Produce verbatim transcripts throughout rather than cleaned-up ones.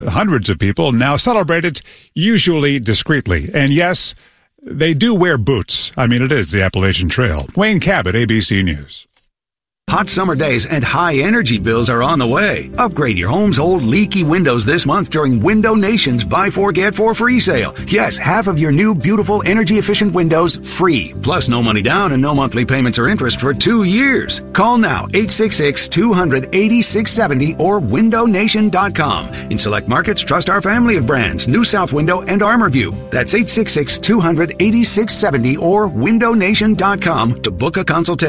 Hundreds of people now celebrate it, usually discreetly. And yes, they do wear boots. I mean, it is the Appalachian Trail. Wayne Cabot, A B C News. Hot summer days and high energy bills are on the way. Upgrade your home's old leaky windows this month during Window Nation's Buy Four, Get Four Free sale. Yes, half of your new, beautiful, energy-efficient windows free. Plus no money down and no monthly payments or interest for two years. Call now, eight six six, two hundred, eighty-six seventy or window nation dot com. In select markets, trust our family of brands, New South Window and ArmorView. That's eight six six, two hundred, eighty-six seventy or window nation dot com to book a consultation.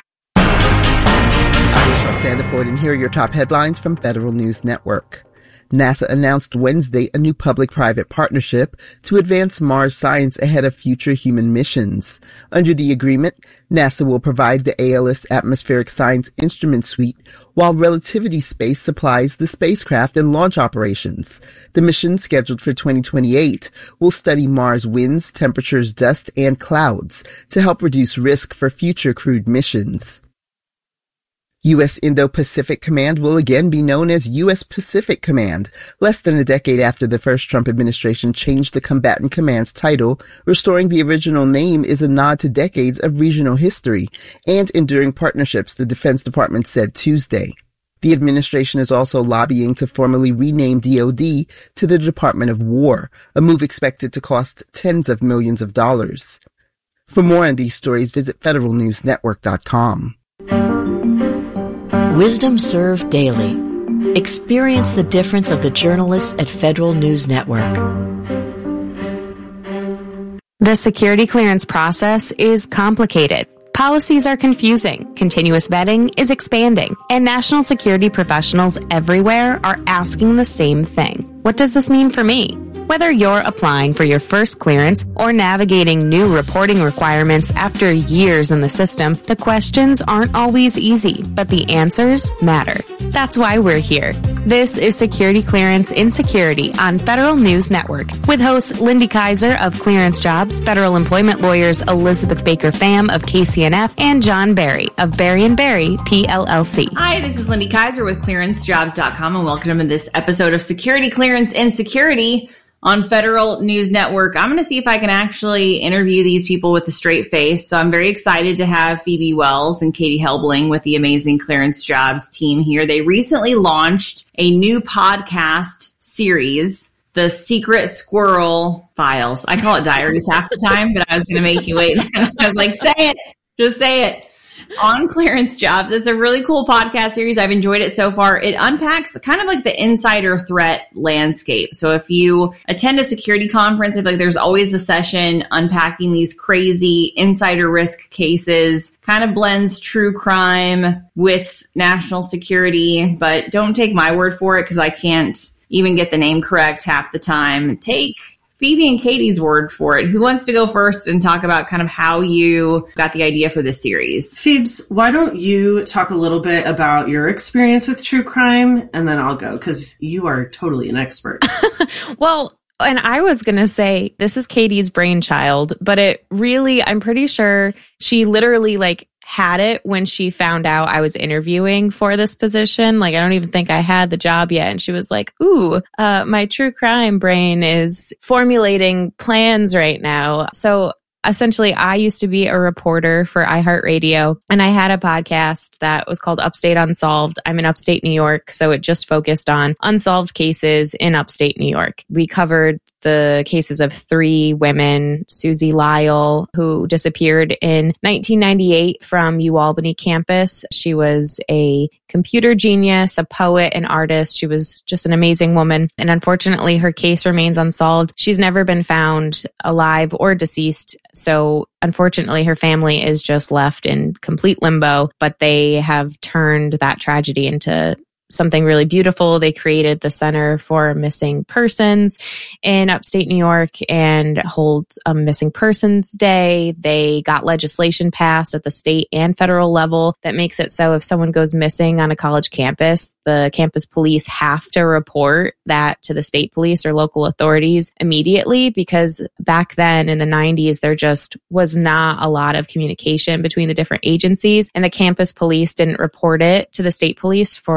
Sandiford, and here are your top headlines from Federal News Network. NASA announced Wednesday a new public-private partnership to advance Mars science ahead of future human missions. Under the agreement, NASA will provide the A L S Atmospheric Science Instrument Suite, while Relativity Space supplies the spacecraft and launch operations. The mission, scheduled for twenty twenty-eight, will study Mars winds, temperatures, dust, and clouds to help reduce risk for future crewed missions. U S Indo-Pacific Command will again be known as U S Pacific Command, less than a decade after the first Trump administration changed the combatant command's title. Restoring the original name is a nod to decades of regional history and enduring partnerships, the Defense Department said Tuesday. The administration is also lobbying to formally rename D O D to the Department of War, a move expected to cost tens of millions of dollars. For more on these stories, visit federal news network dot com. Wisdom Served Daily. Experience the difference of the journalists at Federal News Network. The security clearance process is complicated. Policies are confusing, continuous vetting is expanding, and national security professionals everywhere are asking the same thing. What does this mean for me? Whether you're applying for your first clearance or navigating new reporting requirements after years in the system, the questions aren't always easy, but the answers matter. That's why we're here. This is Security Clearance in Security on Federal News Network with hosts Lindy Kaiser of Clearance Jobs, federal employment lawyers Elizabeth Baker Pham of K C N F, and John Barry of Barry and Barry, P L L C. Hi, this is Lindy Kaiser with clearance jobs dot com, and welcome to this episode of Security Clearance in Security on Federal News Network. I'm going to see if I can actually interview these people with a straight face. So I'm very excited to have Phoebe Wells and Katie Helbling with the amazing Clearance Jobs team here. They recently launched a new podcast series, The Secret Squirrel Files. I call it diaries half the time, but I was going to make you wait. I was like, say it, just say it. On Clearance Jobs. It's a really cool podcast series. I've enjoyed it so far. It unpacks kind of like the insider threat landscape. So if you attend a security conference, I feel like there's always a session unpacking these crazy insider risk cases, kind of blends true crime with national security, but don't take my word for it because I can't even get the name correct half the time. Take Phoebe and Katie's word for it. Who wants to go first and talk about kind of how you got the idea for this series? Phoebes, why don't you talk a little bit about your experience with true crime, and then I'll go, because you are totally an expert. Well, and I was going to say, this is Katie's brainchild, but it really, I'm pretty sure she literally like had it when she found out I was interviewing for this position. Like, I don't even think I had the job yet. And she was like, ooh, uh, my true crime brain is formulating plans right now. So essentially, I used to be a reporter for iHeartRadio, and I had a podcast that was called Upstate Unsolved. I'm in upstate New York, so it just focused on unsolved cases in upstate New York. We covered the cases of three women, Susie Lyle, who disappeared in nineteen ninety-eight from UAlbany campus. She was a computer genius, a poet, an artist. She was just an amazing woman. And unfortunately, her case remains unsolved. She's never been found alive or deceased. So unfortunately, her family is just left in complete limbo, but they have turned that tragedy into something really beautiful. They created the Center for Missing Persons in upstate New York and hold a Missing Persons Day. They got legislation passed at the state and federal level that makes it so if someone goes missing on a college campus, the campus police have to report that to the state police or local authorities immediately, because back then in the nineties, there just was not a lot of communication between the different agencies, and the campus police didn't report it to the state police for, I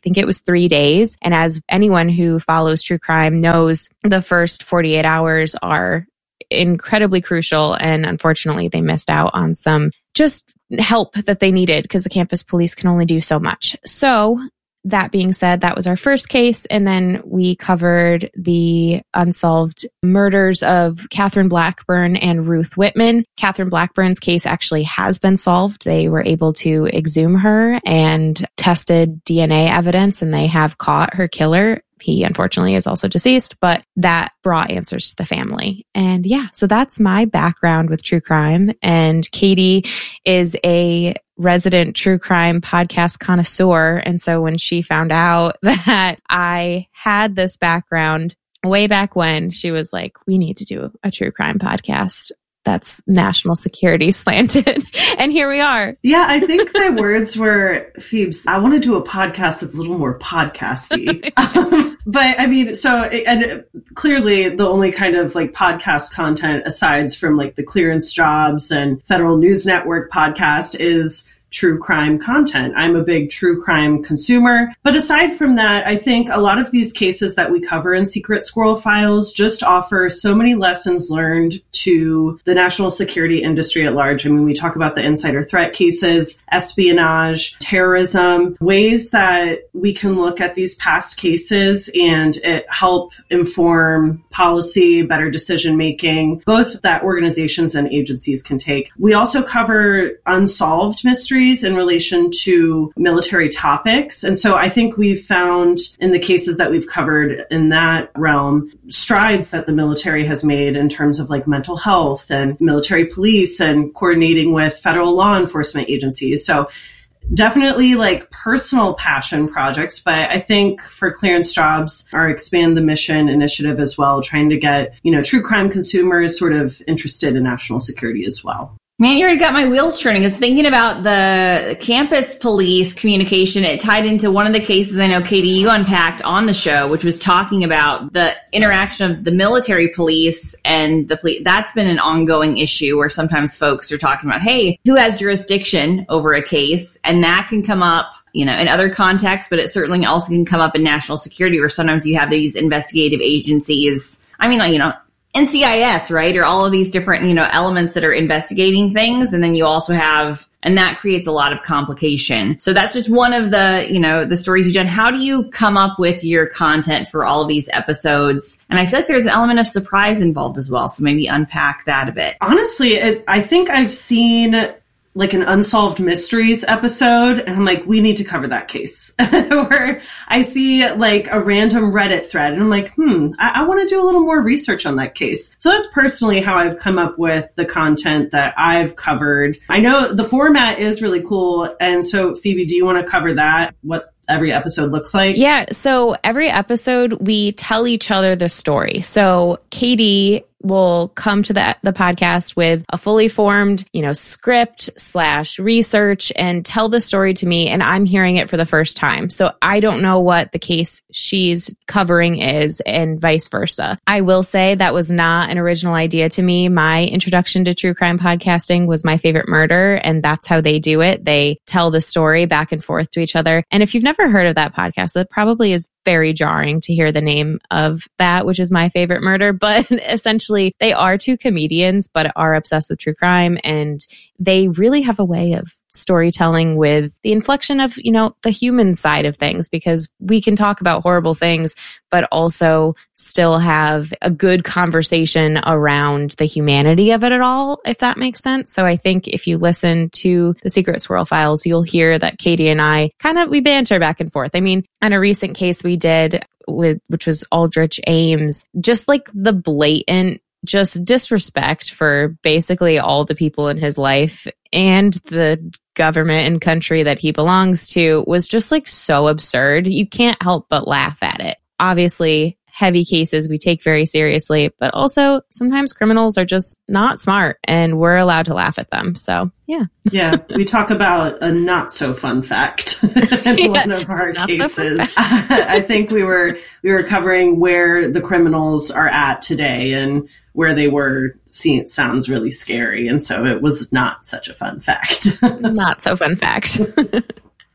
think it was three days. And as anyone who follows true crime knows, the first forty-eight hours are incredibly crucial. And unfortunately, they missed out on some just help that they needed because the campus police can only do so much. So that being said, that was our first case. And then we covered the unsolved murders of Catherine Blackburn and Ruth Whitman. Catherine Blackburn's case actually has been solved. They were able to exhume her and tested D N A evidence, and they have caught her killer. He unfortunately is also deceased, but that brought answers to the family. And yeah, so that's my background with true crime. And Katie is a resident true crime podcast connoisseur. And so when she found out that I had this background way back when, she was like, we need to do a true crime podcast that's national security slanted. And here we are. Yeah, I think my words were, Phoebes, I want to do a podcast that's a little more podcasty. um, but I mean, so, and clearly the only kind of like podcast content aside from like the Clearance Jobs and Federal News Network podcast is true crime content. I'm a big true crime consumer. But aside from that, I think a lot of these cases that we cover in Secret Squirrel Files just offer so many lessons learned to the national security industry at large. I mean, we talk about the insider threat cases, espionage, terrorism, ways that we can look at these past cases and it help inform policy, better decision making, both that organizations and agencies can take. We also cover unsolved mysteries in relation to military topics. And so I think we've found in the cases that we've covered in that realm, strides that the military has made in terms of like mental health and military police and coordinating with federal law enforcement agencies. So definitely like personal passion projects, but I think for Clearance Jobs, our Expand the Mission initiative as well, trying to get, you know, true crime consumers sort of interested in national security as well. Man, you already got my wheels turning. I was thinking about the campus police communication. It tied into one of the cases I know, Katie, you unpacked on the show, which was talking about the interaction of the military police and the police. That's been an ongoing issue where sometimes folks are talking about, hey, who has jurisdiction over a case? And that can come up, you know, in other contexts, but it certainly also can come up in national security where sometimes you have these investigative agencies. I mean, you know, N C I S, right? Or all of these different, you know, elements that are investigating things. And then you also have, and that creates a lot of complication. So that's just one of the, you know, the stories you've done. How do you come up with your content for all of these episodes? And I feel like there's an element of surprise involved as well. So maybe unpack that a bit. Honestly, it, I think I've seen like an Unsolved Mysteries episode, and I'm like, we need to cover that case. Where I see like a random Reddit thread, and I'm like, hmm, I, I want to do a little more research on that case. So that's personally how I've come up with the content that I've covered. I know the format is really cool, and so Phoebe, do you want to cover that? What every episode looks like? Yeah, so every episode we tell each other the story. So Katie will come to the, the podcast with a fully formed, you know, script slash research and tell the story to me. And I'm hearing it for the first time. So I don't know what the case she's covering is and vice versa. I will say that was not an original idea to me. My introduction to true crime podcasting was My Favorite Murder. And that's how they do it. They tell the story back and forth to each other. And if you've never heard of that podcast, that probably is very jarring to hear the name of that, which is My Favorite Murder. But essentially, they are two comedians, but are obsessed with true crime. And they really have a way of storytelling with the inflection of, you know, the human side of things, because we can talk about horrible things, but also still have a good conversation around the humanity of it at all, if that makes sense. So I think if you listen to the Secret Squirrel Files, you'll hear that Katie and I kind of, we banter back and forth. I mean, on a recent case we did with, which was Aldrich Ames, just like the blatant just disrespect for basically all the people in his life and the government and country that he belongs to was just like so absurd. You can't help but laugh at it. Obviously, heavy cases we take very seriously, but also sometimes criminals are just not smart and we're allowed to laugh at them. So, yeah. Yeah, we talk about a not so fun fact in yeah, one of our cases. So I think we were we were covering where the criminals are at today, and where they were seen sounds really scary. And so it was not such a fun fact. Not so fun fact.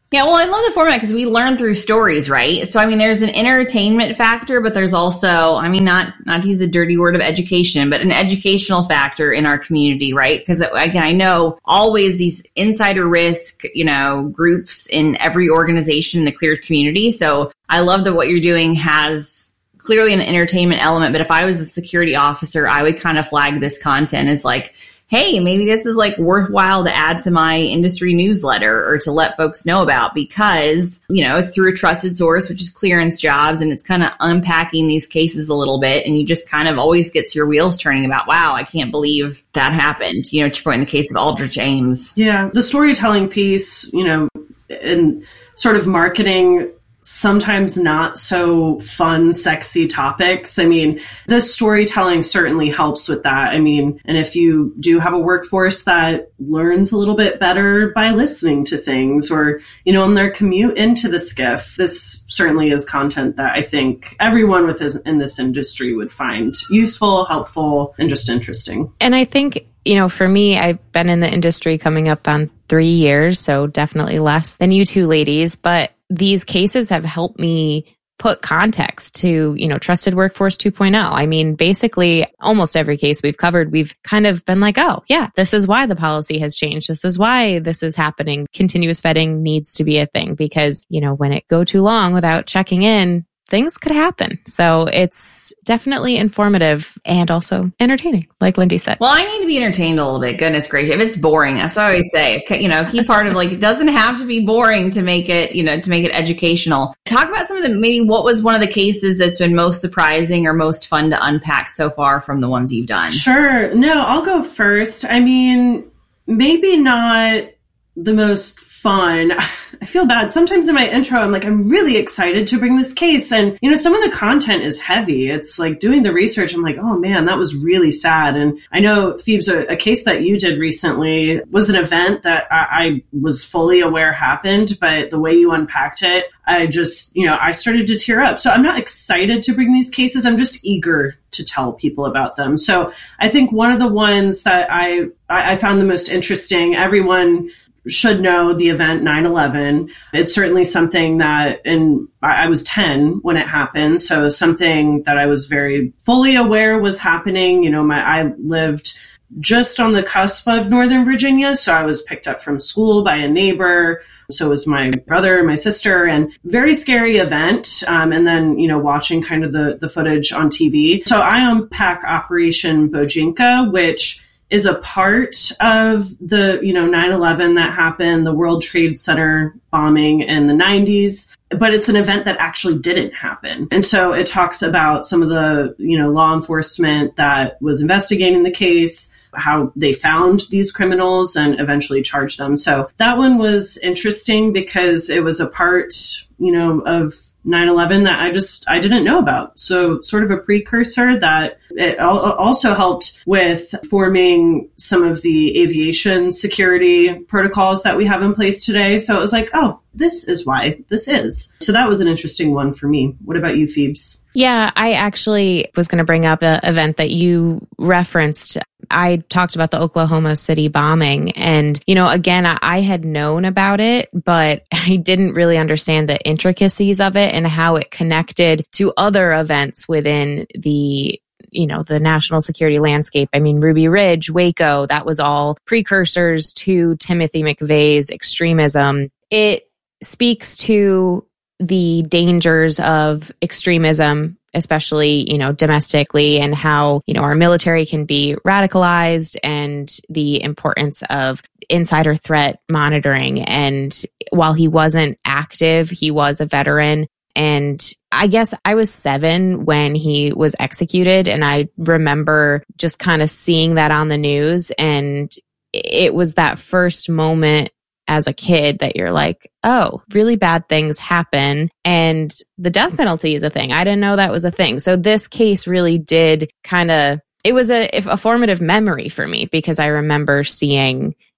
Yeah, well, I love the format because we learn through stories, right? So, I mean, there's an entertainment factor, but there's also, I mean, not not to use a dirty word of education, but an educational factor in our community, right? Because, again, I know always these insider risk, you know, groups in every organization in the cleared community. So I love that what you're doing has clearly an entertainment element. But if I was a security officer, I would kind of flag this content as like, hey, maybe this is like worthwhile to add to my industry newsletter or to let folks know about because, you know, it's through a trusted source, which is Clearance Jobs, and it's kind of unpacking these cases a little bit. And you just kind of always gets your wheels turning about, wow, I can't believe that happened. You know, to your point in the case of Aldrich Ames. Yeah, the storytelling piece, you know, and sort of marketing sometimes not so fun, sexy topics. I mean, this storytelling certainly helps with that. I mean, and if you do have a workforce that learns a little bit better by listening to things or, you know, on their commute into the skiff, this certainly is content that I think everyone with this, in this industry would find useful, helpful, and just interesting. And I think, you know, for me, I've been in the industry coming up on three years, so definitely less than you two ladies, but these cases have helped me put context to, you know, Trusted Workforce two point oh. I mean, basically, almost every case we've covered, we've kind of been like, oh, yeah, this is why the policy has changed. This is why this is happening. Continuous vetting needs to be a thing because, you know, when it go too long without checking in, things could happen. So it's definitely informative and also entertaining, like Lindy said. Well, I need to be entertained a little bit. Goodness gracious. If it's boring, that's what I always say. You know, key part of like, it doesn't have to be boring to make it, you know, to make it educational. Talk about some of the, maybe what was one of the cases that's been most surprising or most fun to unpack so far from the ones you've done? Sure. No, I'll go first. I mean, maybe not the most fun. I feel bad. Sometimes in my intro, I'm like, I'm really excited to bring this case. And, you know, some of the content is heavy. It's like doing the research. I'm like, oh man, that was really sad. And I know, Phoebes, a, a case that you did recently was an event that I, I was fully aware happened, but the way you unpacked it, I just, you know, I started to tear up. So I'm not excited to bring these cases. I'm just eager to tell people about them. So I think one of the ones that I, I found the most interesting, everyone should know the event nine eleven. It's certainly something that, and I was ten when it happened. So something that I was very fully aware was happening. You know, my, I lived just on the cusp of Northern Virginia. So I was picked up from school by a neighbor. So was my brother, my sister, and very scary event. Um, and then, you know, watching kind of the, the footage on T V. So I unpack Operation Bojinka, which is a part of the, you know, nine eleven that happened, the World Trade Center bombing in the nineties, but it's an event that actually didn't happen. And so it talks about some of the, you know, law enforcement that was investigating the case, how they found these criminals and eventually charged them. So that one was interesting because it was a part, you know, of nine eleven that I just, I didn't know about. So sort of a precursor that it also helped with forming some of the aviation security protocols that we have in place today. So it was like, oh, this is why this is. So that was an interesting one for me. What about you, Phoebes? Yeah, I actually was going to bring up the event that you referenced. I talked about the Oklahoma City bombing. And, you know, again, I had known about it, but I didn't really understand the intricacies of it and how it connected to other events within the, you know, the national security landscape. I mean, Ruby Ridge, Waco, that was all precursors to Timothy McVeigh's extremism. It speaks to the dangers of extremism, especially, you know, domestically, and how, you know, our military can be radicalized, and the importance of insider threat monitoring. And while he wasn't active, he was a veteran. And I guess I was seven when he was executed. And I remember just kind of seeing that on the news. And it was that first moment as a kid that you're like, oh, really bad things happen. And the death penalty is a thing. I didn't know that was a thing. So this case really did kind of, it was a, a formative memory for me, because I remember seeing,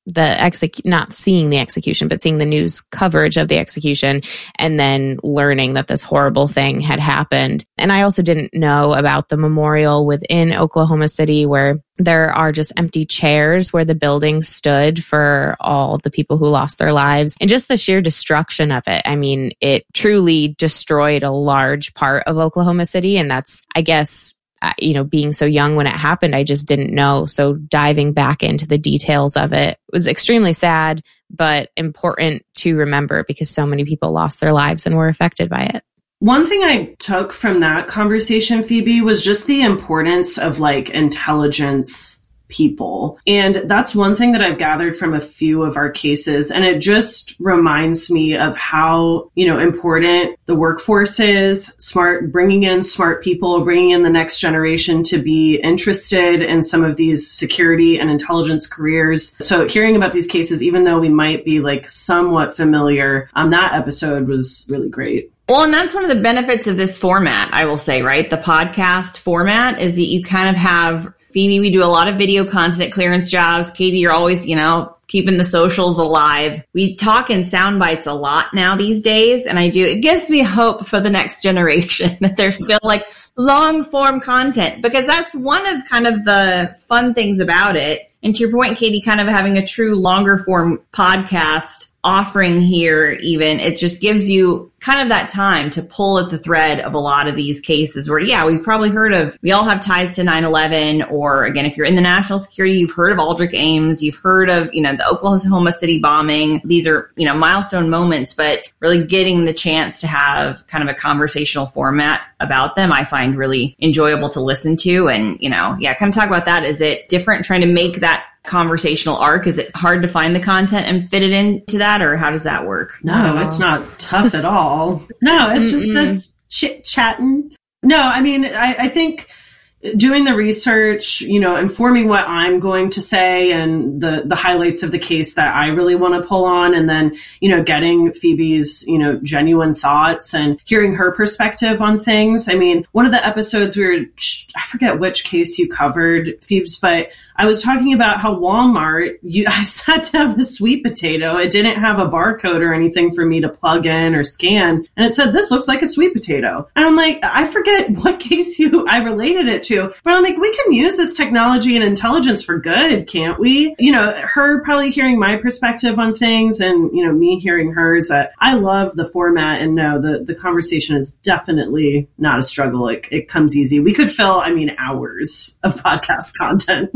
the exec not seeing the execution, but seeing the news coverage of the execution and then learning that this horrible thing had happened. And I also didn't know about the memorial within Oklahoma City where there are just empty chairs where the building stood for all the people who lost their lives and just the sheer destruction of it. I mean, it truly destroyed a large part of Oklahoma City. And that's, I guess, you know, being so young when it happened, I just didn't know. So diving back into the details of it was extremely sad, but important to remember because so many people lost their lives and were affected by it. One thing I took from that conversation, Phoebe, was just the importance of like intelligence people. And that's one thing that I've gathered from a few of our cases. And it just reminds me of how, you know, important the workforce is, smart, bringing in smart people, bringing in the next generation to be interested in some of these security and intelligence careers. So hearing about these cases, even though we might be like somewhat familiar, um, that episode was really great. Well, and that's one of the benefits of this format, I will say, right? The podcast format is that you kind of have, Phoebe, we do a lot of video content at Clearance Jobs. Katie, you're always, you know, keeping the socials alive. We talk in sound bites a lot now these days. And I do, it gives me hope for the next generation that there's still like long form content, because that's one of kind of the fun things about it. And to your point, Katie, kind of having a true longer form podcast offering here, even, it just gives you kind of that time to pull at the thread of a lot of these cases where, yeah, we've probably heard of, we all have ties to nine eleven, or again, if you're in the national security, you've heard of Aldrich Ames, you've heard of, you know, the Oklahoma City bombing. These are, you know, milestone moments, but really getting the chance to have kind of a conversational format about them, I find really enjoyable to listen to. And, you know, yeah, kind of talk about that. Is it different trying to make that conversational arc? Is it hard to find the content and fit it into that, or how does that work? No, it's not tough at all. No, it's just us chit chatting. No, I mean, I, I think doing the research, you know, informing what I'm going to say and the, the highlights of the case that I really want to pull on. And then, you know, getting Phoebe's, you know, genuine thoughts and hearing her perspective on things. I mean, one of the episodes we were, I forget which case you covered, Phoebes, but I was talking about how Walmart, you, I sat down a sweet potato. It didn't have a barcode or anything for me to plug in or scan. And it said, this looks like a sweet potato. And I'm like, I forget what case you, I related it to, but I'm like, we can use this technology and intelligence for good, can't we? You know, her probably hearing my perspective on things and, you know, me hearing hers. Uh, I love the format, and no, the, the conversation is definitely not a struggle. It, it comes easy. We could fill, I mean, hours of podcast content.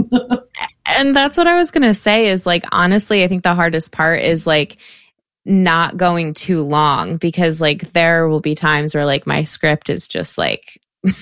And that's what I was going to say is, like, honestly, I think the hardest part is like not going too long, because like there will be times where like my script is just like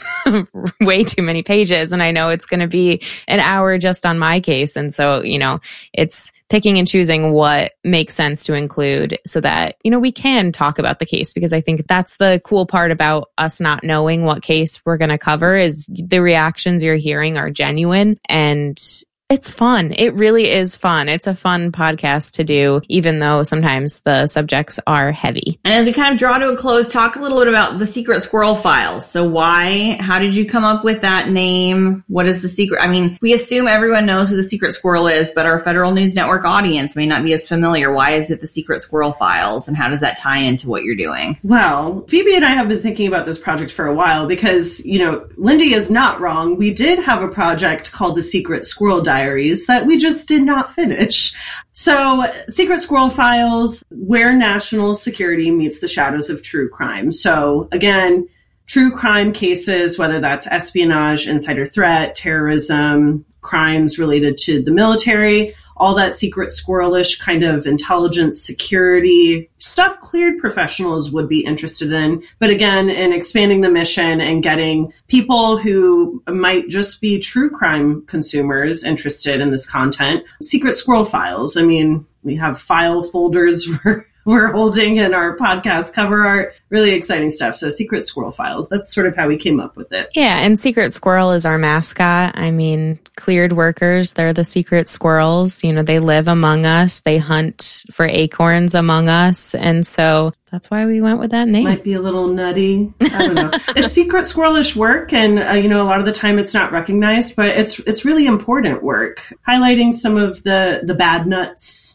way too many pages, and I know it's going to be an hour just on my case. And so, you know, it's picking and choosing what makes sense to include so that, you know, we can talk about the case, because I think that's the cool part about us not knowing what case we're going to cover is the reactions you're hearing are genuine, and it's fun. It really is fun. It's a fun podcast to do, even though sometimes the subjects are heavy. And as we kind of draw to a close, talk a little bit about the Secret Squirrel Files. So why, how did you come up with that name? What is the secret? I mean, we assume everyone knows who the Secret Squirrel is, but our Federal News Network audience may not be as familiar. Why is it the Secret Squirrel Files, and how does that tie into what you're doing? Well, Phoebe and I have been thinking about this project for a while because, you know, Lindy is not wrong. We did have a project called the Secret Squirrel Diaries that we just did not finish. So, Secret Squirrel Files, where national security meets the shadows of true crime. So, again, true crime cases, whether that's espionage, insider threat, terrorism, crimes related to the military, all that secret squirrelish kind of intelligence, security stuff cleared professionals would be interested in. But again, in expanding the mission and getting people who might just be true crime consumers interested in this content. Secret Squirrel Files. I mean, we have file folders where we're holding in our podcast cover art. Really exciting stuff. So Secret Squirrel Files, that's sort of how we came up with it. Yeah, and Secret Squirrel is our mascot. I mean, cleared workers, they're the secret squirrels. You know, they live among us. They hunt for acorns among us. And so that's why we went with that name. Might be a little nutty. I don't know. It's secret squirrelish work, and uh, you know, a lot of the time it's not recognized, but it's it's really important work, highlighting some of the the bad nuts.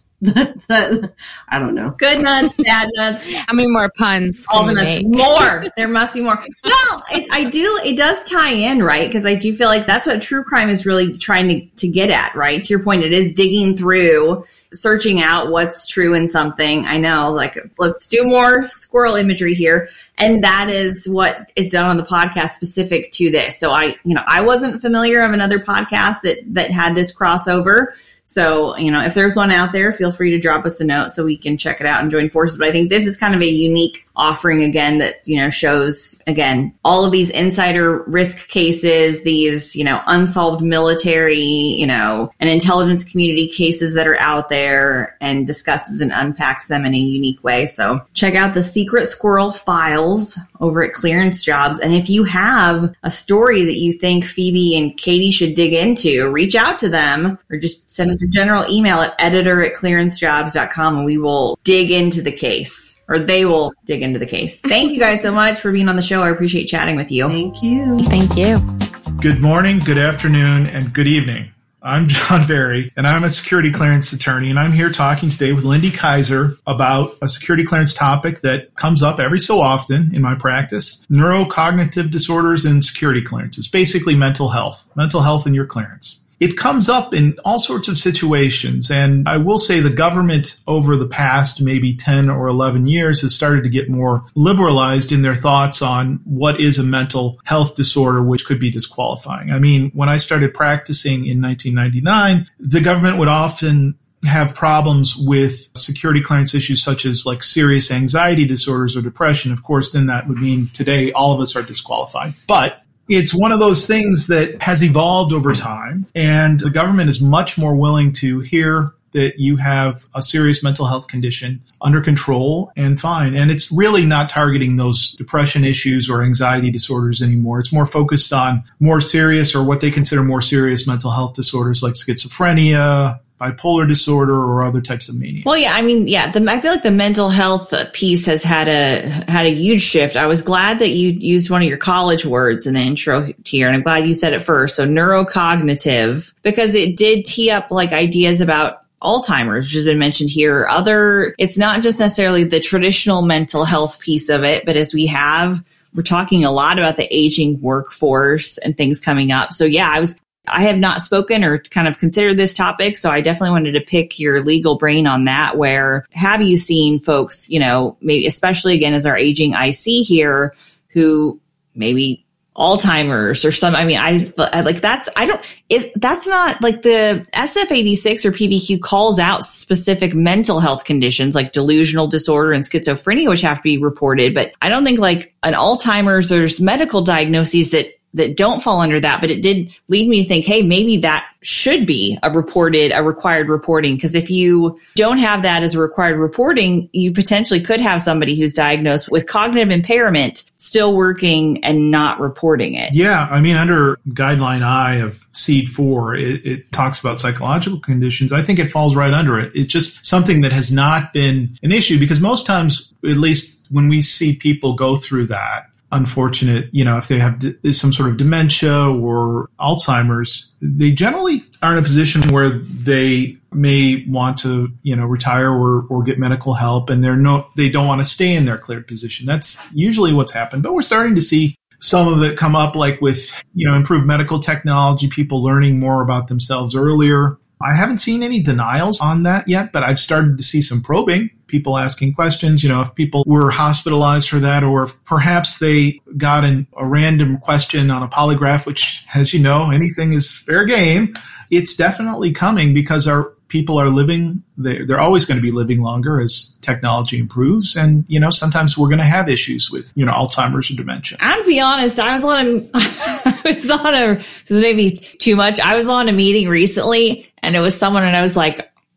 that, I don't know. Good nuts, bad nuts. How many more puns? All the nuts. More. There must be more. Well, it, I do. It does tie in, right? Because I do feel like that's what true crime is really trying to, to get at, right? To your point, it is digging through, searching out what's true in something. I know, like, let's do more squirrel imagery here. And that is what is done on the podcast specific to this. So I, you know, I wasn't familiar of another podcast that, that had this crossover. So, you know, if there's one out there, feel free to drop us a note so we can check it out and join forces. But I think this is kind of a unique offering, again, that, you know, shows, again, all of these insider risk cases, these, you know, unsolved military, you know, and intelligence community cases that are out there, and discusses and unpacks them in a unique way. So check out the Secret Squirrel Files over at Clearance Jobs. And if you have a story that you think Phoebe and Katie should dig into, reach out to them, or just send us a general email at editor at clearance jobs dot com, and we will dig into the case, or they will dig into the case. Thank you guys so much for being on the show. I appreciate chatting with you. Thank you. Thank you. Good morning, good afternoon, and good evening. I'm John Barry, and I'm a security clearance attorney, and I'm here talking today with Lindy Kaiser about a security clearance topic that comes up every so often in my practice: neurocognitive disorders and security clearances, basically mental health, mental health in your clearance. It comes up in all sorts of situations, and I will say the government over the past maybe ten or eleven years has started to get more liberalized in their thoughts on what is a mental health disorder, which could be disqualifying. I mean, when I started practicing in nineteen ninety-nine, the government would often have problems with security clearance issues such as like serious anxiety disorders or depression. Of course, then that would mean today all of us are disqualified. But it's one of those things that has evolved over time, and the government is much more willing to hear that you have a serious mental health condition under control and fine. And it's really not targeting those depression issues or anxiety disorders anymore. It's more focused on more serious, or what they consider more serious mental health disorders like schizophrenia, bipolar disorder, or other types of mania. Well, yeah, I mean, yeah, the, I feel like the mental health piece has had a had a huge shift. I was glad that you used one of your college words in the intro here, and I'm glad you said it first. So neurocognitive, because it did tee up like ideas about Alzheimer's, which has been mentioned here. Other, it's not just necessarily the traditional mental health piece of it, but as we have, we're talking a lot about the aging workforce and things coming up. So yeah, I was I have not spoken or kind of considered this topic, so I definitely wanted to pick your legal brain on that. Where have you seen folks, you know, maybe especially again as our aging I C here, who maybe Alzheimer's or some, I mean, I like that's, I don't, is that's not like the S F eighty-six or P B Q calls out specific mental health conditions like delusional disorder and schizophrenia, which have to be reported. But I don't think like an Alzheimer's, there's medical diagnoses that that don't fall under that, but it did lead me to think, hey, maybe that should be a reported, a required reporting. Because if you don't have that as a required reporting, you potentially could have somebody who's diagnosed with cognitive impairment still working and not reporting it. Yeah. I mean, under guideline I of C E D four, it, it talks about psychological conditions. I think it falls right under it. It's just something that has not been an issue, because most times, at least when we see people go through that, unfortunate, you know, if they have d- some sort of dementia or Alzheimer's, they generally are in a position where they may want to, you know, retire or, or get medical help, and they're no, they don't want to stay in their cleared position. That's usually what's happened. But we're starting to see some of it come up, like with, you know, improved medical technology, people learning more about themselves earlier. I haven't seen any denials on that yet, but I've started to see some probing, people asking questions, you know, if people were hospitalized for that, or if perhaps they got an, a random question on a polygraph, which, as you know, anything is fair game. It's definitely coming because our people are living, they're, they're always going to be living longer as technology improves. And, you know, sometimes we're going to have issues with, you know, Alzheimer's or dementia. I'll be honest, I was on a, I was on a, this is maybe too much. I was on a meeting recently, and it was someone, and I was like,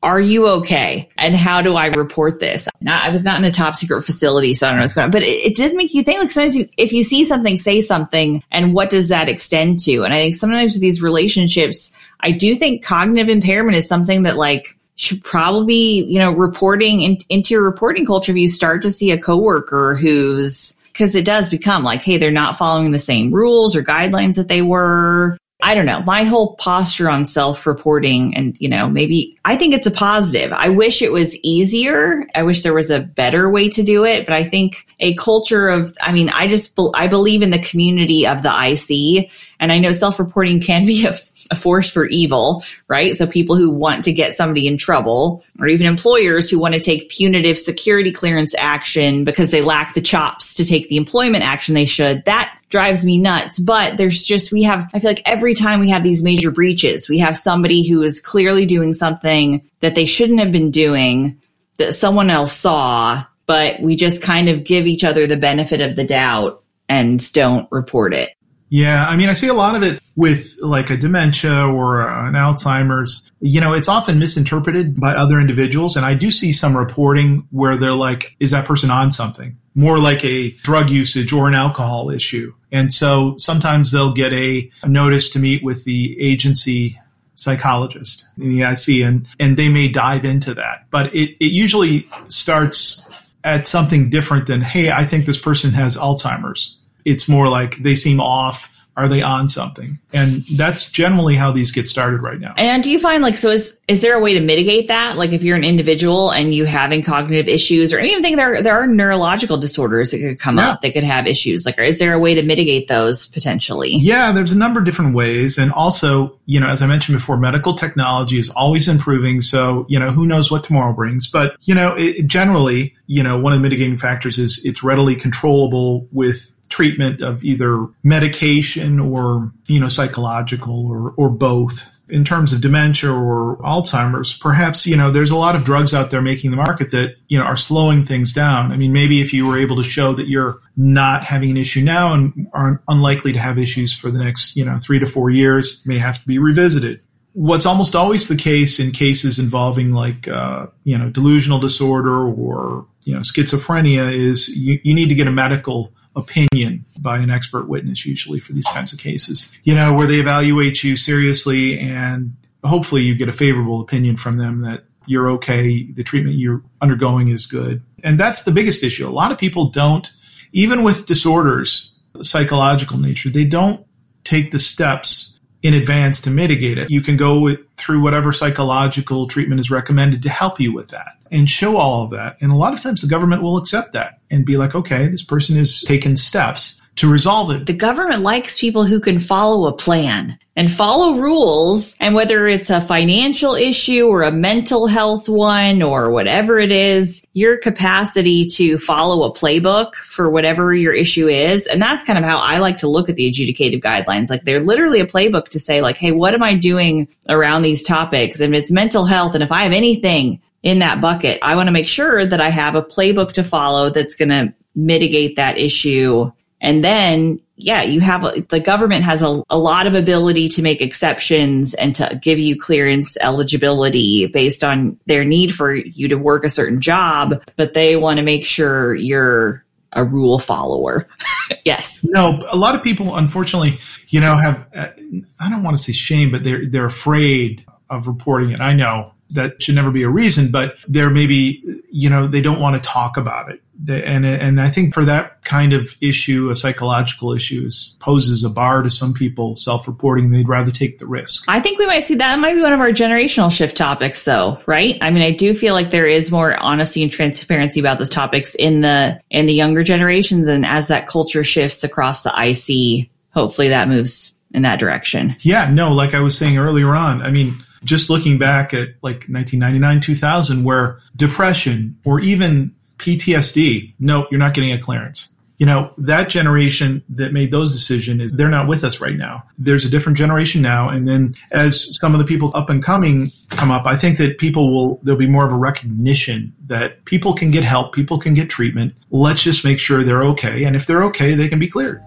are you okay? And how do I report this? Not, I was not in a top secret facility, so I don't know what's going on. But it, it does make you think, like sometimes you, if you see something, say something, and what does that extend to? And I think sometimes with these relationships, I do think cognitive impairment is something that like should probably be, you know, reporting in, into your reporting culture. If you start to see a coworker who's, because it does become like, hey, they're not following the same rules or guidelines that they were. I don't know. My whole posture on self-reporting and, you know, maybe I think it's a positive. I wish it was easier. I wish there was a better way to do it. But I think a culture of, I mean, I just, I believe in the community of the I C. And I know self-reporting can be a, a force for evil, right? So people who want to get somebody in trouble, or even employers who want to take punitive security clearance action because they lack the chops to take the employment action they should, that drives me nuts. But there's just, we have, I feel like every time we have these major breaches, we have somebody who is clearly doing something that they shouldn't have been doing, that someone else saw, but we just kind of give each other the benefit of the doubt and don't report it. Yeah, I mean, I see a lot of it with like a dementia or an Alzheimer's. You know, it's often misinterpreted by other individuals. And I do see some reporting where they're like, is that person on something? More like a drug usage or an alcohol issue. And so sometimes they'll get a, a notice to meet with the agency psychologist in the I C, and, and they may dive into that. But it, it usually starts at something different than, hey, I think this person has Alzheimer's. It's more like they seem off. Are they on something? And that's generally how these get started right now. And do you find like, so is, is there a way to mitigate that? Like if you're an individual and you having cognitive issues, or even think there, there are neurological disorders that could come yeah. up that could have issues. Like, is there a way to mitigate those potentially? Yeah, there's a number of different ways. And also, you know, as I mentioned before, medical technology is always improving. So, you know, who knows what tomorrow brings, but, you know, it, generally, you know, one of the mitigating factors is it's readily controllable with treatment of either medication or, you know, psychological or, or both. In terms of dementia or Alzheimer's, perhaps, you know, there's a lot of drugs out there making the market that, you know, are slowing things down. I mean, maybe if you were able to show that you're not having an issue now and are unlikely to have issues for the next, you know, three to four years, may have to be revisited. What's almost always the case in cases involving like, uh, you know, delusional disorder or, you know, schizophrenia is you, you need to get a medical opinion by an expert witness, usually for these kinds of cases, you know, where they evaluate you seriously and hopefully you get a favorable opinion from them that you're okay, the treatment you're undergoing is good. And that's the biggest issue. A lot of people don't, even with disorders, psychological nature, they don't take the steps in advance to mitigate it. You can go with, through whatever psychological treatment is recommended to help you with that and show all of that. And a lot of times the government will accept that and be like, okay, this person has taken steps to resolve it. The government likes people who can follow a plan and follow rules. And whether it's a financial issue or a mental health one or whatever it is, your capacity to follow a playbook for whatever your issue is. And that's kind of how I like to look at the adjudicative guidelines. Like they're literally a playbook to say like, hey, what am I doing around these topics? And if it's mental health, and if I have anything in that bucket, I want to make sure that I have a playbook to follow that's going to mitigate that issue. And then, yeah, you have a, the government has a, a lot of ability to make exceptions and to give you clearance eligibility based on their need for you to work a certain job, but they want to make sure you're a rule follower. Yes. No, a lot of people, unfortunately, you know, have, uh, I don't want to say shame, but they're, they're afraid of reporting it. I know that should never be a reason, but they're maybe, you know, they don't want to talk about it. And and I think for that kind of issue, a psychological issue, is, poses a bar to some people self-reporting. They'd rather take the risk. I think we might see that might be one of our generational shift topics, though, right? I mean, I do feel like there is more honesty and transparency about those topics in the in the younger generations. And as that culture shifts across the I C, hopefully that moves in that direction. Yeah, no, like I was saying earlier on, I mean, just looking back at like nineteen ninety-nine, two thousand, where depression or even P T S D, no, you're not getting a clearance. You know, that generation that made those decisions, they're not with us right now. There's a different generation now. And then as some of the people up and coming come up, I think that people will, there'll be more of a recognition that people can get help, people can get treatment. Let's just make sure they're okay. And if they're okay, they can be cleared.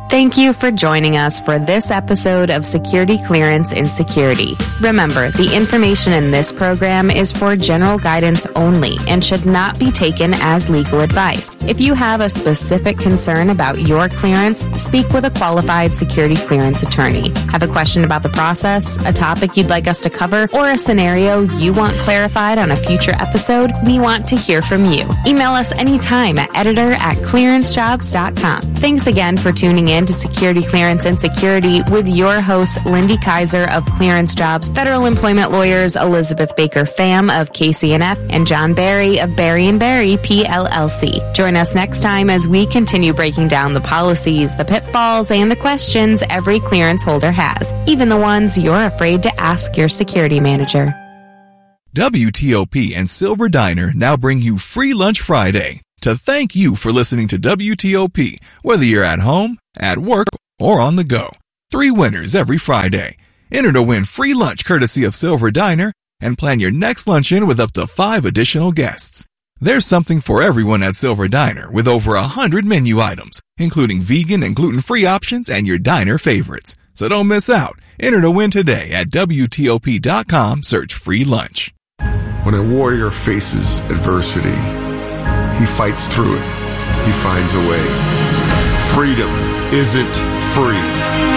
Thank you for joining us for this episode of Security Clearance in Security. Remember, the information in this program is for general guidance only and should not be taken as legal advice. If you have a specific concern about your clearance, speak with a qualified security clearance attorney. Have a question about the process, a topic you'd like us to cover, or a scenario you want clarified on a future episode? We want to hear from you. Email us anytime at editor at clearance jobs dot com. Thanks again for tuning in to Security Clearance and Security with your hosts, Lindy Kaiser of Clearance Jobs, federal employment lawyers Elizabeth Baker Pham of K C N F, and John Barry of Barry and Barry P L L C. Join us next time as we continue breaking down the policies, the pitfalls, and the questions every clearance holder has, even the ones you're afraid to ask your security manager. W T O P and Silver Diner now bring you Free Lunch Friday to thank you for listening to W T O P, whether you're at home, at work, or on the go. Three winners every Friday. Enter to win free lunch courtesy of Silver Diner and plan your next luncheon with up to five additional guests. There's something for everyone at Silver Diner with over a hundred menu items, including vegan and gluten-free options and your diner favorites. So don't miss out. Enter to win today at W T O P dot com. Search free lunch. When a warrior faces adversity, he fights through it. He finds a way. Freedom isn't free.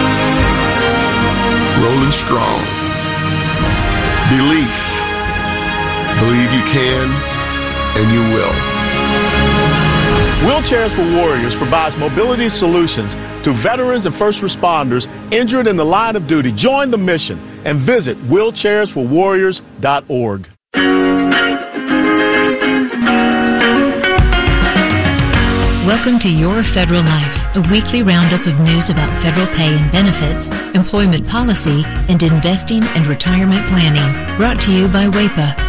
Rolling strong. Belief. Believe you can, and you will. Wheelchairs for Warriors provides mobility solutions to veterans and first responders injured in the line of duty. Join the mission and visit wheelchairs for warriors dot org. Welcome to Your Federal Life, a weekly roundup of news about federal pay and benefits, employment policy, and investing and retirement planning. Brought to you by W A P A.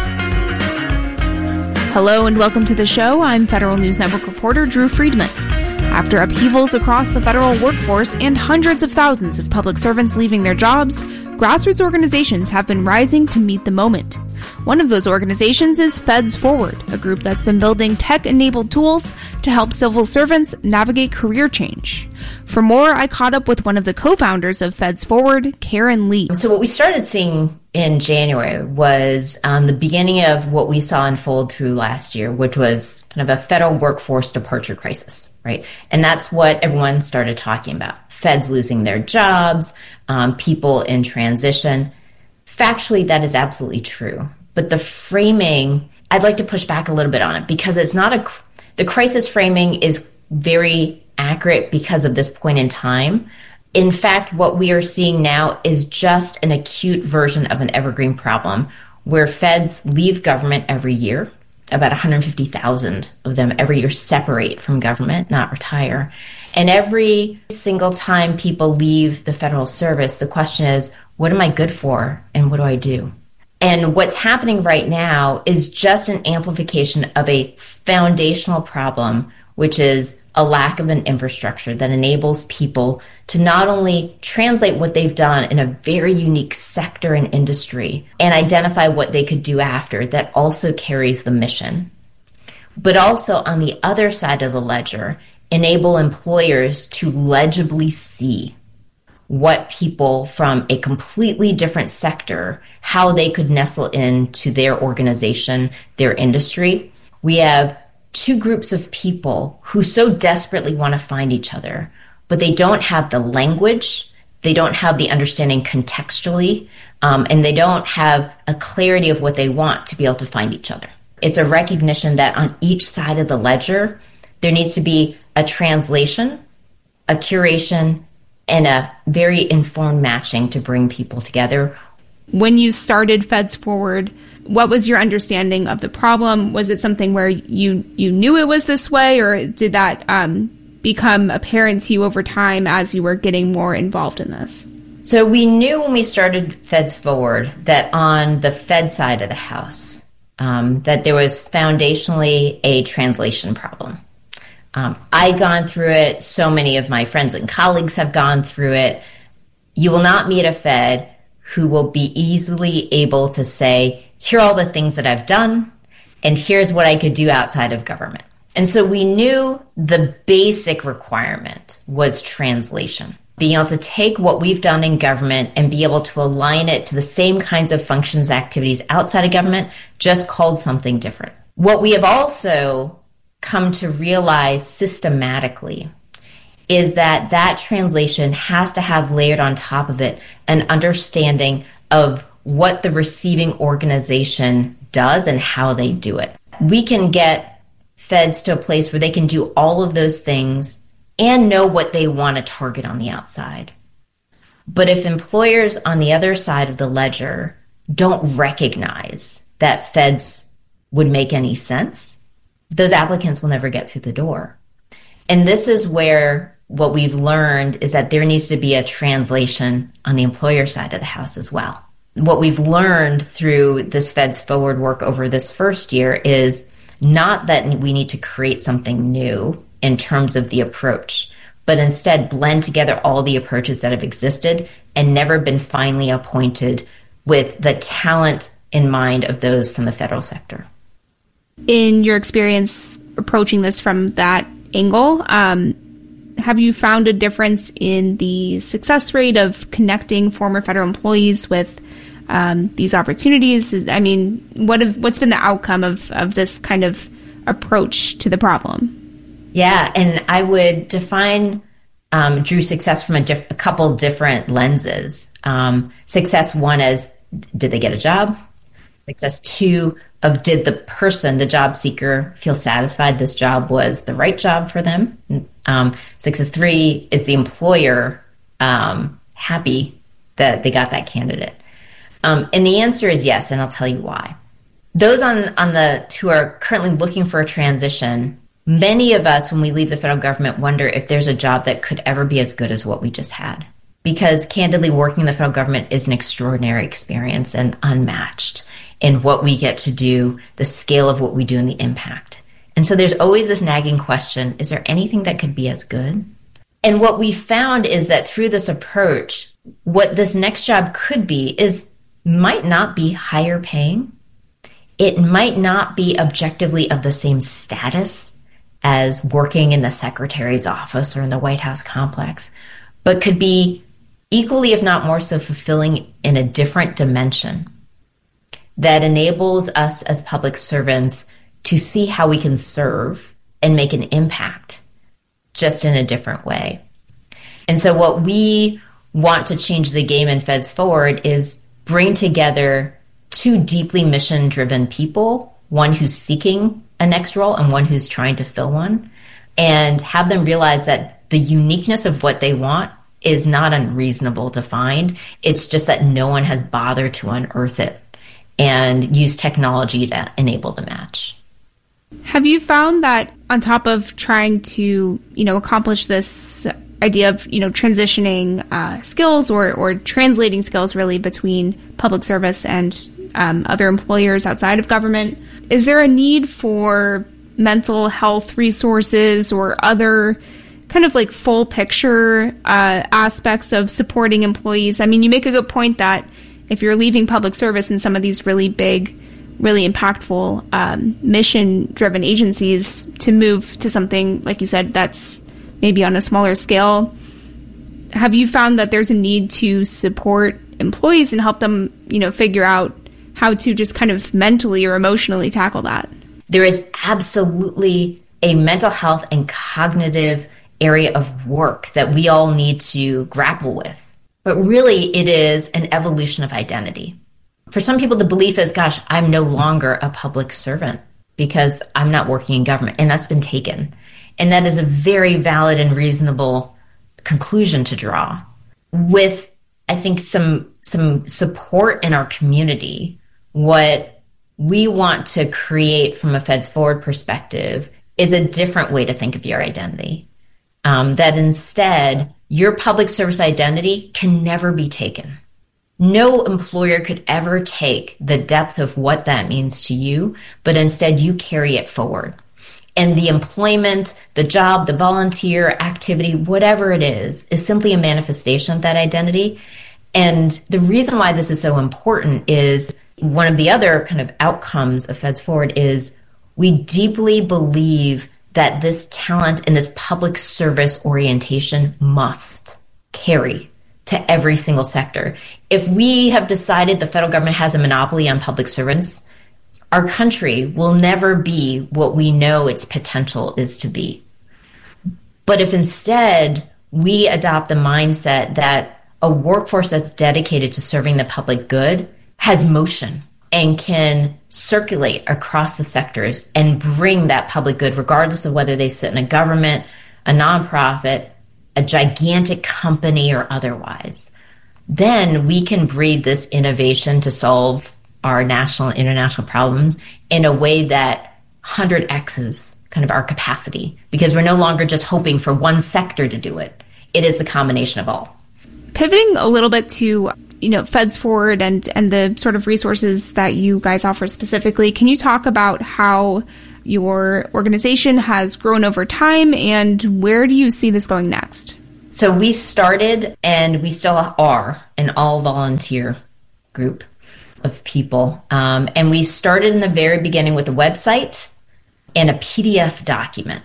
Hello and welcome to the show. I'm Federal News Network reporter Drew Friedman. After upheavals across the federal workforce and hundreds of thousands of public servants leaving their jobs, grassroots organizations have been rising to meet the moment. One of those organizations is Feds Forward, a group that's been building tech-enabled tools to help civil servants navigate career change. For more, I caught up with one of the co-founders of Feds Forward, Karen Lee. So what we started seeing in January was um, the beginning of what we saw unfold through last year, which was kind of a federal workforce departure crisis, right? And that's what everyone started talking about. Feds losing their jobs, um, people in transition. Factually, that is absolutely true. But the framing, I'd like to push back a little bit on it because it's not a, the crisis framing is very accurate because of this point in time. In fact, what we are seeing now is just an acute version of an evergreen problem where feds leave government every year. About one hundred fifty thousand of them every year separate from government, not retire. And every single time people leave the federal service, the question is, what am I good for and what do I do? And what's happening right now is just an amplification of a foundational problem, which is a lack of an infrastructure that enables people to not only translate what they've done in a very unique sector and industry and identify what they could do after that also carries the mission, but also on the other side of the ledger, enable employers to legibly see what people from a completely different sector, how they could nestle into their organization, their industry. We have two groups of people who so desperately want to find each other, but they don't have the language, they don't have the understanding contextually, um, and they don't have a clarity of what they want to be able to find each other. It's a recognition that on each side of the ledger, there needs to be a translation, a curation, and a very informed matching to bring people together. When you started Feds Forward, what was your understanding of the problem? Was it something where you, you knew it was this way, or did that um, become apparent to you over time as you were getting more involved in this? So we knew when we started Feds Forward that on the Fed side of the house, um, that there was foundationally a translation problem. Um, I'd gone through it. So many of my friends and colleagues have gone through it. You will not meet a Fed who will be easily able to say, here are all the things that I've done, and here's what I could do outside of government. And so we knew the basic requirement was translation. Being able to take what we've done in government and be able to align it to the same kinds of functions, activities outside of government, just called something different. What we have also come to realize systematically is that that translation has to have layered on top of it an understanding of what the receiving organization does and how they do it. We can get feds to a place where they can do all of those things and know what they want to target on the outside. But if employers on the other side of the ledger don't recognize that feds would make any sense, those applicants will never get through the door. And this is where what we've learned is that there needs to be a translation on the employer side of the house as well. What we've learned through this Feds Forward work over this first year is not that we need to create something new in terms of the approach, but instead blend together all the approaches that have existed and never been finally appointed with the talent in mind of those from the federal sector. In your experience approaching this from that angle, um, have you found a difference in the success rate of connecting former federal employees with um, these opportunities? I mean, what have, what's been the outcome of, of this kind of approach to the problem? Yeah, and I would define, um, Drew, success from a, diff- a couple different lenses. Um, success one as, did they get a job? Success two of, did the person, the job seeker, feel satisfied this job was the right job for them? Um, success three, is the employer um, happy that they got that candidate? Um, and the answer is yes, and I'll tell you why. Those on, on the who are currently looking for a transition, many of us, when we leave the federal government, wonder if there's a job that could ever be as good as what we just had. Because candidly, working in the federal government is an extraordinary experience and unmatched in what we get to do, the scale of what we do, and the impact. And so there's always this nagging question, is there anything that could be as good? And what we found is that through this approach, what this next job could be is might not be higher paying. It might not be objectively of the same status as working in the secretary's office or in the White House complex, but could be equally, if not more so, fulfilling in a different dimension that enables us as public servants to see how we can serve and make an impact just in a different way. And so what we want to change the game in Feds Forward is bring together two deeply mission-driven people, one who's seeking a next role and one who's trying to fill one, and have them realize that the uniqueness of what they want is not unreasonable to find. It's just that no one has bothered to unearth it and use technology to enable the match. Have you found that on top of trying to, you know, accomplish this idea of, you know, transitioning uh, skills or, or translating skills really between public service and um, other employers outside of government, is there a need for mental health resources or other kind of like full picture uh, aspects of supporting employees? I mean, you make a good point that if you're leaving public service in some of these really big, really impactful um, mission-driven agencies, to move to something, like you said, that's maybe on a smaller scale, have you found that there's a need to support employees and help them, you know, figure out how to just kind of mentally or emotionally tackle that? There is absolutely a mental health and cognitive area of work that we all need to grapple with. But really, it is an evolution of identity. For some people, the belief is, gosh, I'm no longer a public servant because I'm not working in government. And that's been taken. And that is a very valid and reasonable conclusion to draw. With, I think, some some support in our community, what we want to create from a Feds Forward perspective is a different way to think of your identity. Um, that instead, your public service identity can never be taken. No employer could ever take the depth of what that means to you, but instead you carry it forward. And the employment, the job, the volunteer activity, whatever it is, is simply a manifestation of that identity. And the reason why this is so important is one of the other kind of outcomes of Feds Forward is we deeply believe that this talent and this public service orientation must carry to every single sector. If we have decided the federal government has a monopoly on public servants, our country will never be what we know its potential is to be. But if instead we adopt the mindset that a workforce that's dedicated to serving the public good has motion and can circulate across the sectors and bring that public good, regardless of whether they sit in a government, a nonprofit, a gigantic company, or otherwise, then we can breed this innovation to solve our national and international problems in a way that one hundred X's kind of our capacity, because we're no longer just hoping for one sector to do it. It is the combination of all. Pivoting a little bit to, you know, Feds Forward and, and the sort of resources that you guys offer specifically, can you talk about how your organization has grown over time and where do you see this going next? So we started, and we still are, an all-volunteer group of people. Um, and we started in the very beginning with a website and a P D F document.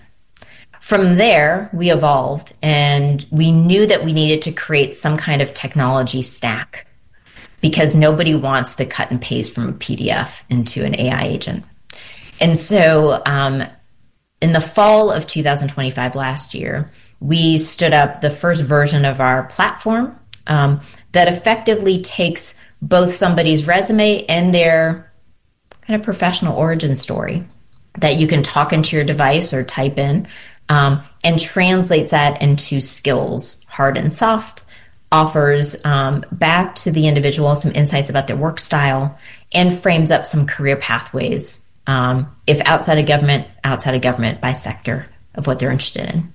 From there, we evolved, and we knew that we needed to create some kind of technology stack because nobody wants to cut and paste from a P D F into an A I agent. And so um, in the fall of two thousand twenty-five, last year, we stood up the first version of our platform um, that effectively takes both somebody's resume and their kind of professional origin story that you can talk into your device or type in, um, and translates that into skills, hard and soft, offers um, back to the individual some insights about their work style, and frames up some career pathways, um, if outside of government, outside of government, by sector of what they're interested in.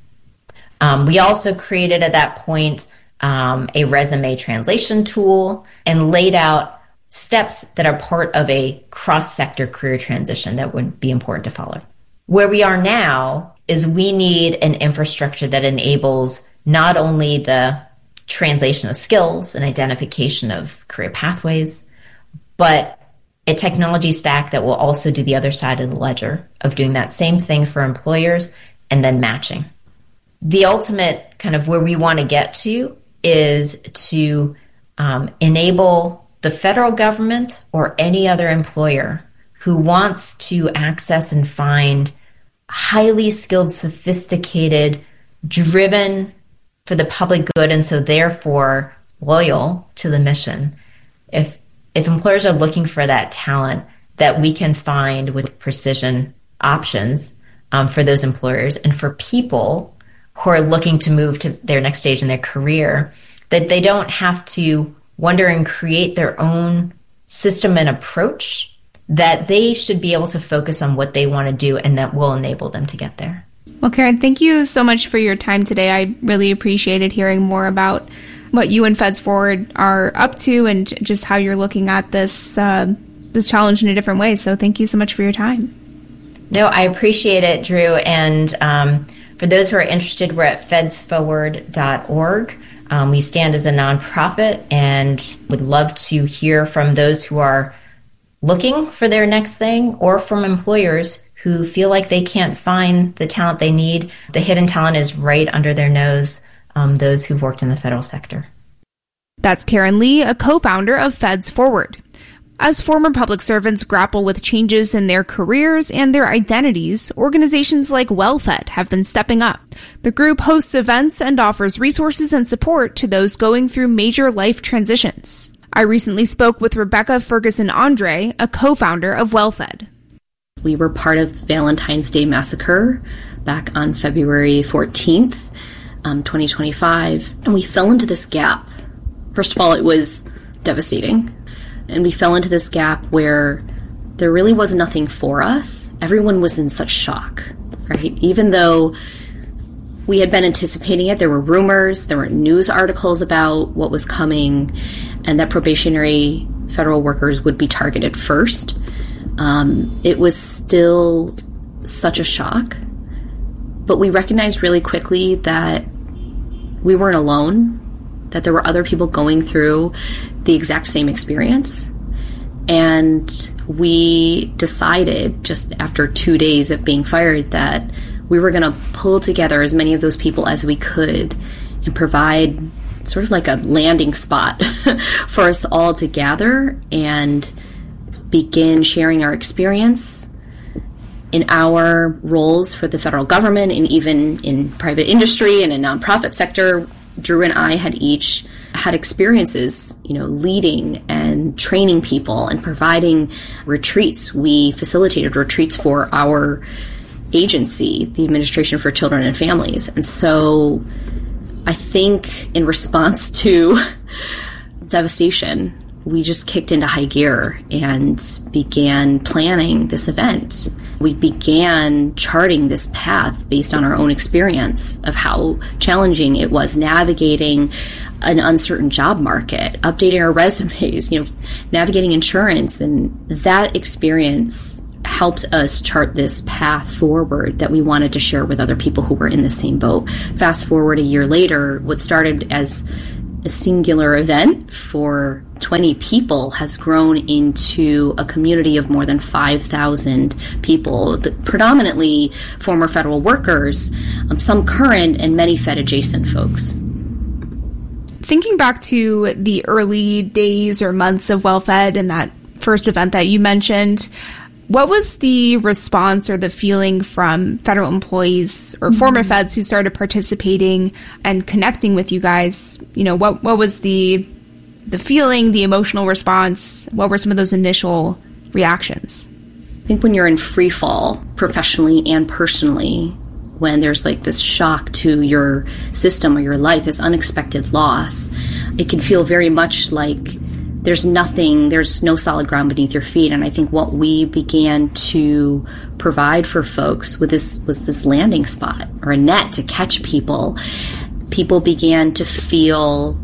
Um, we also created at that point um, a resume translation tool and laid out steps that are part of a cross-sector career transition that would be important to follow. Where we are now is we need an infrastructure that enables not only the translation of skills and identification of career pathways, but a technology stack that will also do the other side of the ledger of doing that same thing for employers and then matching. The ultimate kind of where we want to get to is to um, enable the federal government or any other employer who wants to access and find highly skilled, sophisticated, driven for the public good, and so therefore loyal to the mission. If if employers are looking for that talent that we can find with precision options um, for those employers, and for people who are looking to move to their next stage in their career, that they don't have to wonder and create their own system and approach, that they should be able to focus on what they want to do, and that will enable them to get there. Well, Karen, thank you so much for your time today. I really appreciated hearing more about what you and Feds Forward are up to and just how you're looking at this uh, this challenge in a different way. So thank you so much for your time. No, I appreciate it, Drew. And um, for those who are interested, we're at feds forward dot org. Um, we stand as a nonprofit and would love to hear from those who are looking for their next thing, or from employers who feel like they can't find the talent they need. The hidden talent is right under their nose, um, those who've worked in the federal sector. That's Karen Lee, a co-founder of Feds Forward. As former public servants grapple with changes in their careers and their identities, organizations like WellFed have been stepping up. The group hosts events and offers resources and support to those going through major life transitions. I recently spoke with Rebecca Ferguson Andre, a co-founder of WellFed. We were part of Valentine's Day Massacre back on February fourteenth, um, twenty twenty-five, and we fell into this gap. First of all, it was devastating. And we fell into this gap where there really was nothing for us. Everyone was in such shock, right? Even though we had been anticipating it, there were rumors, there were news articles about what was coming, and that probationary federal workers would be targeted first. Um, it was still such a shock. But we recognized really quickly that we weren't alone, that there were other people going through the exact same experience. And we decided just after two days of being fired that we were going to pull together as many of those people as we could and provide sort of like a landing spot for us all to gather and begin sharing our experience in our roles for the federal government and even in private industry and in nonprofit sector. Drew and I had each had experiences, you know, leading and training people and providing retreats. We facilitated retreats for our agency, the Administration for Children and Families. And so I think in response to devastation, we just kicked into high gear and began planning this event. We began charting this path based on our own experience of how challenging it was navigating an uncertain job market, updating our resumes, you know, navigating insurance. And that experience helped us chart this path forward that we wanted to share with other people who were in the same boat. Fast forward a year later, what started as a singular event for twenty people has grown into a community of more than five thousand people, predominantly former federal workers, um, some current, and many Fed adjacent folks. Thinking back to the early days or months of WellFed and that first event that you mentioned, what was the response or the feeling from federal employees or mm-hmm. former feds who started participating and connecting with you guys? You know, what what was the the feeling, the emotional response? What were some of those initial reactions? I think when you're in free fall, professionally and personally, when there's like this shock to your system or your life, this unexpected loss, it can feel very much like there's nothing, there's no solid ground beneath your feet. And I think what we began to provide for folks with this was this landing spot or a net to catch people. People began to feel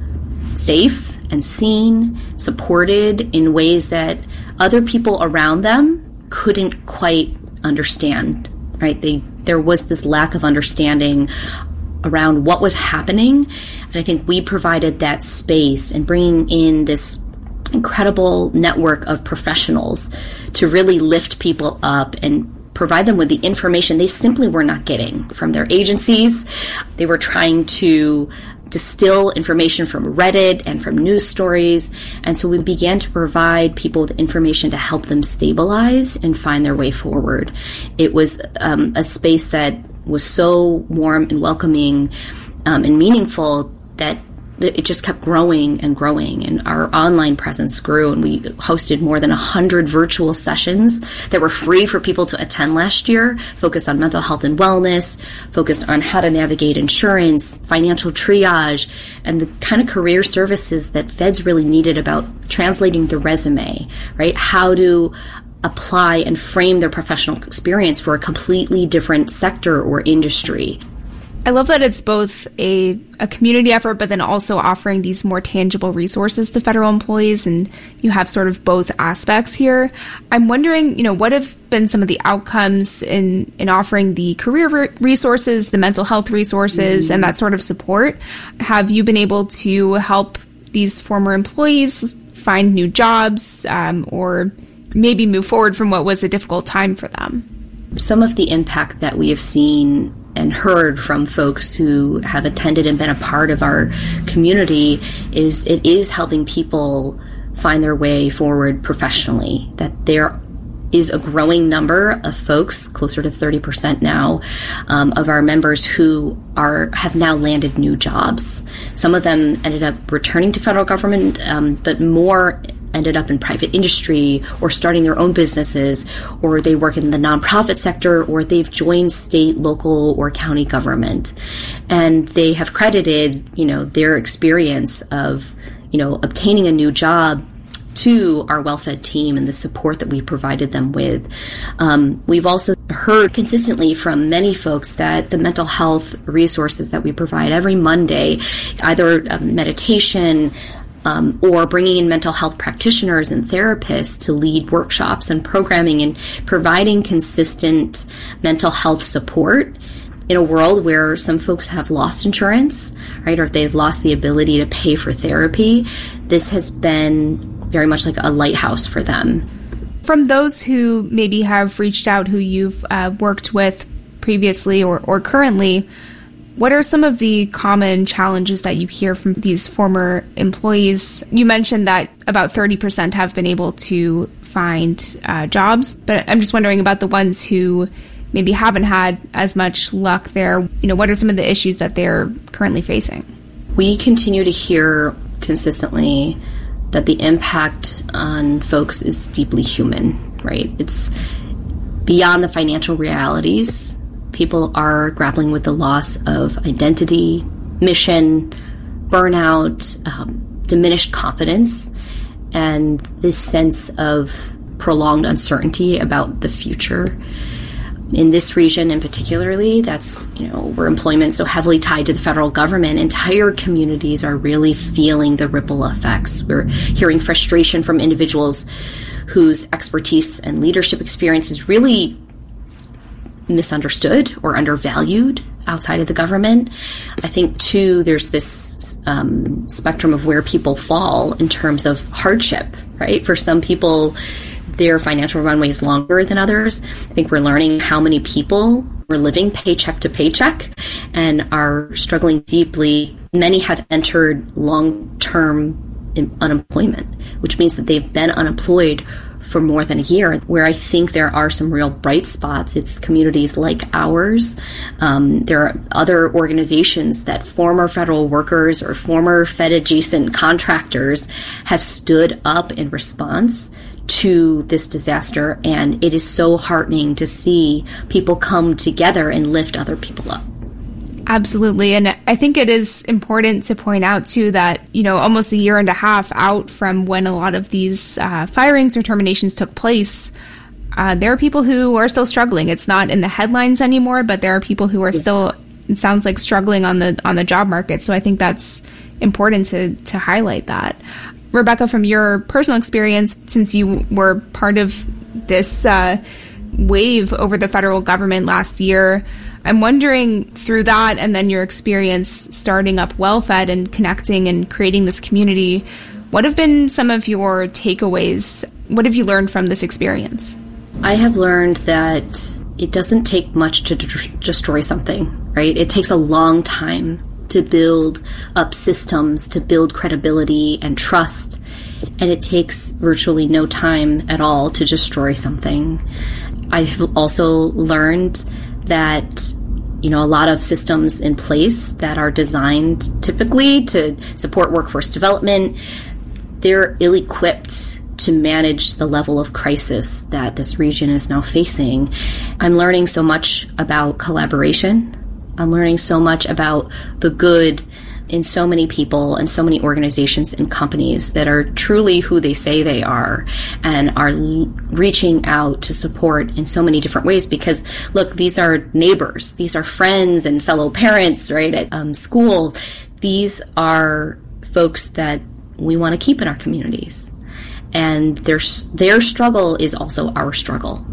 safe and seen, supported in ways that other people around them couldn't quite understand, right? They, there was this lack of understanding around what was happening. And I think we provided that space and bringing in this incredible network of professionals to really lift people up and provide them with the information they simply were not getting from their agencies. They were trying to distill information from Reddit and from news stories. And so we began to provide people with information to help them stabilize and find their way forward. It was um, a space that was so warm and welcoming um, and meaningful that it just kept growing and growing, and our online presence grew, and we hosted more than one hundred virtual sessions that were free for people to attend last year, focused on mental health and wellness, focused on how to navigate insurance, financial triage, and the kind of career services that feds really needed about translating the resume, right? How to apply and frame their professional experience for a completely different sector or industry. I love that it's both a, a community effort, but then also offering these more tangible resources to federal employees, and you have sort of both aspects here. I'm wondering, you know, what have been some of the outcomes in, in offering the career re- resources, the mental health resources, mm-hmm. and that sort of support? Have you been able to help these former employees find new jobs um, or maybe move forward from what was a difficult time for them? Some of the impact that we have seen and heard from folks who have attended and been a part of our community is it is helping people find their way forward professionally, that there is a growing number of folks, closer to thirty percent now, um, of our members who are have now landed new jobs. Some of them ended up returning to federal government, um, but more ended up in private industry or starting their own businesses, or they work in the nonprofit sector, or they've joined state, local, or county government. And they have credited, you know, their experience of, you know, obtaining a new job to our WellFed team and the support that we provided them with. Um, we've also heard consistently from many folks that the mental health resources that we provide every Monday, either um, meditation, Um, or bringing in mental health practitioners and therapists to lead workshops and programming and providing consistent mental health support in a world where some folks have lost insurance, right, or they've lost the ability to pay for therapy. This has been very much like a lighthouse for them. From those who maybe have reached out, who you've uh, worked with previously or, or currently, what are some of the common challenges that you hear from these former employees? You mentioned that about thirty percent have been able to find uh, jobs, but I'm just wondering about the ones who maybe haven't had as much luck there. You know, what are some of the issues that they're currently facing? We continue to hear consistently that the impact on folks is deeply human, right? It's beyond the financial realities. People are grappling with the loss of identity, mission, burnout, um, diminished confidence, and this sense of prolonged uncertainty about the future. In this region in particularly, that's, you know, where employment is so heavily tied to the federal government, entire communities are really feeling the ripple effects. We're hearing frustration from individuals whose expertise and leadership experience is really misunderstood or undervalued outside of the government. I think, too, there's this um, spectrum of where people fall in terms of hardship, right? For some people, their financial runway is longer than others. I think we're learning how many people are living paycheck to paycheck and are struggling deeply. Many have entered long-term unemployment, which means that they've been unemployed for more than a year. Where I think there are some real bright spots, it's communities like ours. Um, there are other organizations that former federal workers or former Fed-adjacent contractors have stood up in response to this disaster, and it is so heartening to see people come together and lift other people up. Absolutely. And I think it is important to point out, too, that, you know, almost a year and a half out from when a lot of these uh, firings or terminations took place, uh, there are people who are still struggling. It's not in the headlines anymore, but there are people who are yeah. still, it sounds like, struggling on the on the job market. So I think that's important to, to highlight that. Rebecca, from your personal experience, since you were part of this uh, wave over the federal government last year, I'm wondering, through that and then your experience starting up WellFed and connecting and creating this community, what have been some of your takeaways? What have you learned from this experience? I have learned that it doesn't take much to d- destroy something, right? It takes a long time to build up systems, to build credibility and trust, and it takes virtually no time at all to destroy something. I've also learned that, you know, a lot of systems in place that are designed typically to support workforce development, they're ill-equipped to manage the level of crisis that this region is now facing. I'm learning so much about collaboration. I'm learning so much about the good in so many people and so many organizations and companies that are truly who they say they are and are l- reaching out to support in so many different ways. Because, look, these are neighbors. These are friends and fellow parents, right, at um, school. These are folks that we want to keep in our communities. And their, their struggle is also our struggle.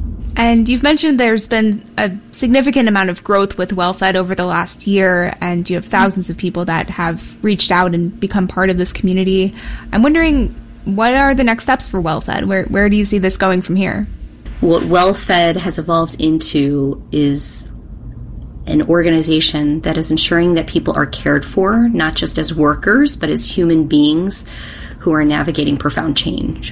And you've mentioned there's been a significant amount of growth with WellFed over the last year, and you have thousands of people that have reached out and become part of this community. I'm wondering, what are the next steps for WellFed? Where where do you see this going from here? What WellFed has evolved into is an organization that is ensuring that people are cared for, not just as workers, but as human beings who are navigating profound change.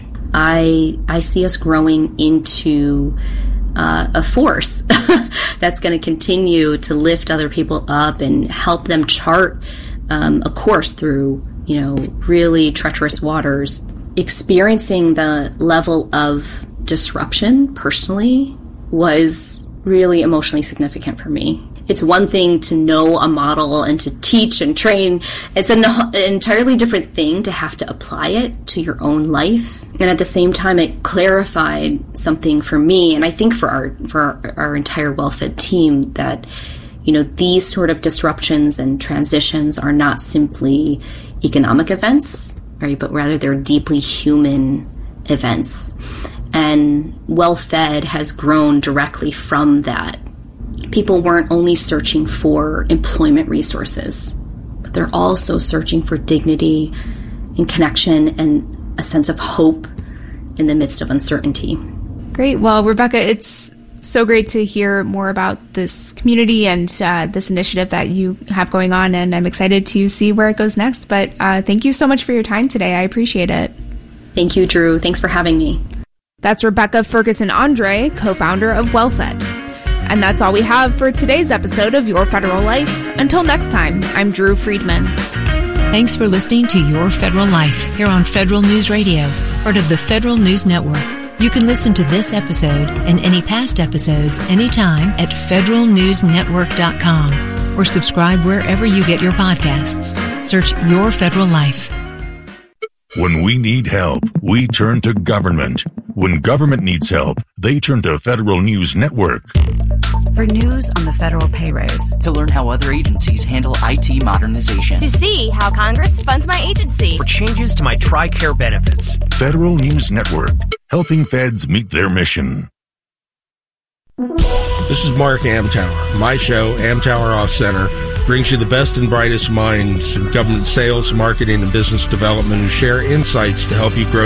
I I see us growing into uh, a force that's going to continue to lift other people up and help them chart um, a course through, you know, really treacherous waters. Experiencing the level of disruption personally was really emotionally significant for me. It's one thing to know a model and to teach and train. It's an, an entirely different thing to have to apply it to your own life. And at the same time, it clarified something for me, and I think for our for our, our entire WellFed team, that, you know, these sort of disruptions and transitions are not simply economic events, right? But rather they're deeply human events. And WellFed has grown directly from that. People weren't only searching for employment resources, but they're also searching for dignity and connection and a sense of hope in the midst of uncertainty. Great. Well, Rebecca, it's so great to hear more about this community and uh, this initiative that you have going on, and I'm excited to see where it goes next. But uh, thank you so much for your time today. I appreciate it. Thank you, Drew. Thanks for having me. That's Rebecca Ferguson Andre, co-founder of WellFed. And that's all we have for today's episode of Your Federal Life. Until next time, I'm Drew Friedman. Thanks for listening to Your Federal Life here on Federal News Radio, part of the Federal News Network. You can listen to this episode and any past episodes anytime at federal news network dot com or subscribe wherever you get your podcasts. Search Your Federal Life. When we need help, we turn to government. When government needs help, they turn to Federal News Network. For news on the federal pay raise. To learn how other agencies handle I T modernization. To see how Congress funds my agency. For changes to my TRICARE benefits. Federal News Network, helping feds meet their mission. This is Mark Amtower. My show, Amtower Off Center, brings you the best and brightest minds in government sales, marketing, and business development who share insights to help you grow